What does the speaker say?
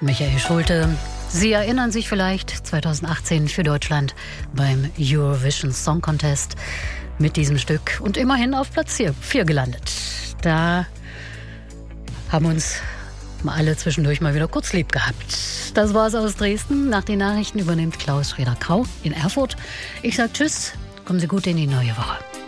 Michael Schulte. Sie erinnern sich vielleicht 2018 für Deutschland beim Eurovision Song Contest mit diesem Stück und immerhin auf Platz 4 gelandet. Da haben uns alle zwischendurch mal wieder kurz lieb gehabt. Das war's aus Dresden. Nach den Nachrichten übernimmt Klaus Schreder-Krau in Erfurt. Ich sage Tschüss, kommen Sie gut in die neue Woche.